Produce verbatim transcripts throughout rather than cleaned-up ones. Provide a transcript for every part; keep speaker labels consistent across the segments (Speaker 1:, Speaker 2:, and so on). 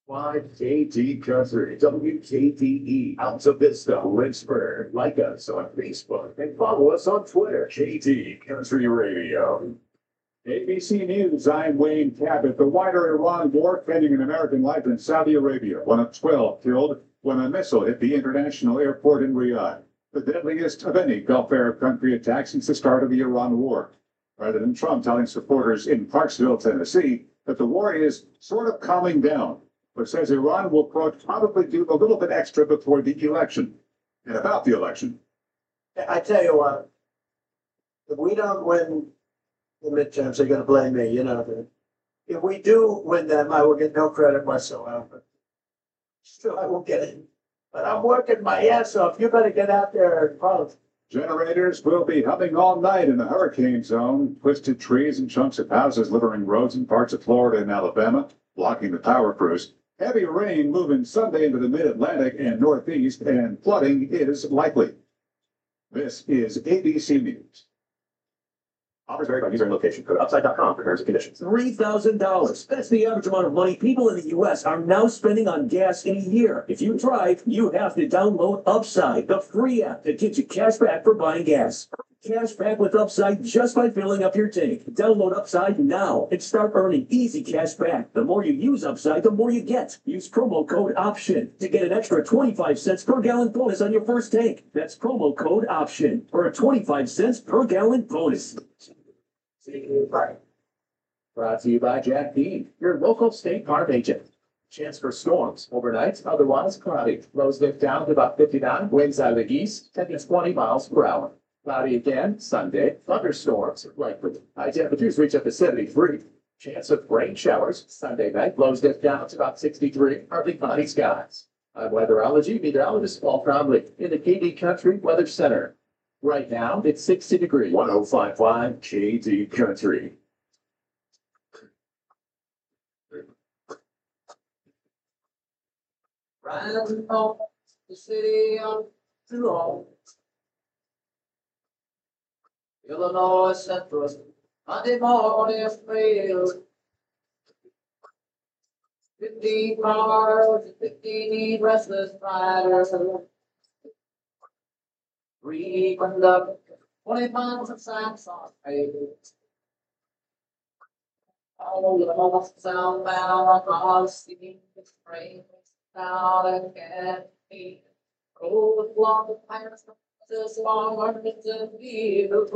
Speaker 1: five K T Country, W K T E, Alta Vista, Lynchburg. Like us on Facebook and follow us on Twitter, K T Country Radio.
Speaker 2: A B C News, I'm Wayne Cabot. The wider Iran war claiming an American life in Saudi Arabia. One of twelve killed when a missile hit the international airport in Riyadh. The deadliest of any Gulf Arab country attack since the start of the Iran war. President Trump telling supporters in Clarksville, Tennessee, that the war is sort of calming down, but says Iran will, quote, probably do a little bit extra before the election. And about the election.
Speaker 3: I tell you what, if we don't win the midterms, they're going to blame me, you know. If we do win them, I will get no credit whatsoever. Still, I won't get it. But I'm working my ass off. You better get out there and follow.
Speaker 2: Generators will be humming all night in the hurricane zone. Twisted trees and chunks of houses littering roads in parts of Florida and Alabama, blocking the power crews. Heavy rain moving Sunday into the mid-Atlantic and Northeast, and flooding is likely. This is A B C News.
Speaker 1: Offers vary by user and location. Go to upside dot com for terms and conditions.
Speaker 4: three thousand dollars. That's the average amount of money people in the U S are now spending on gas in a year. If you drive, you have to download Upside, the free app that gives you cash back for buying gas. Cash back with Upside just by filling up your tank. Download Upside now and start earning easy cash back. The more you use Upside, the more you get. Use promo code OPTION to get an extra twenty-five cents per gallon bonus on your first tank. That's promo code OPTION for a twenty-five cents per gallon bonus.
Speaker 1: Brought to you by Jack Dean, your local State Farm agent. Chance for storms overnight, otherwise cloudy. Lows lift down to about fifty-nine. Winds out of the east, ten to twenty miles per hour. Cloudy again Sunday. Thunderstorms likely. High temperatures reach up to seventy-three. Chance of rain showers Sunday night. Lows lift down to about sixty-three. Partly cloudy skies. I'm weatherology meteorologist Paul Trombley in the K T Country Weather Center. Right now, it's sixty degrees. one oh five point five K T Country.
Speaker 5: Riding home the city on too long. Illinois Central, Monday morning mail. Fifteen cars, fifteen restless riders. Three conductors, twenty pounds of sacks on pavement. All the most soundbound across the train. Now that can't be rolled along the pirates, just farmers and fields.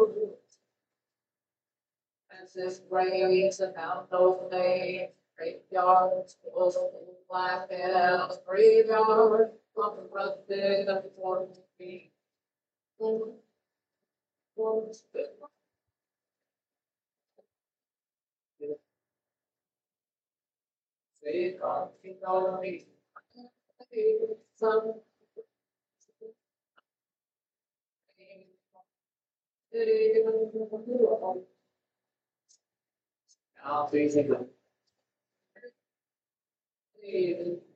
Speaker 5: As this rains and out no name, graveyards full of black and graveyard, rusted and torn feet. Say, God, you know me. Some now please